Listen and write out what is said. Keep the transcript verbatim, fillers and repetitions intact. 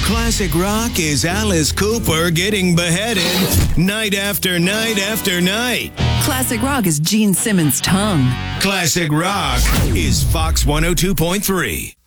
Classic rock is Alice Cooper getting beheaded night after night after night. Classic rock is Gene Simmons' tongue. Classic rock is Fox one oh two point three.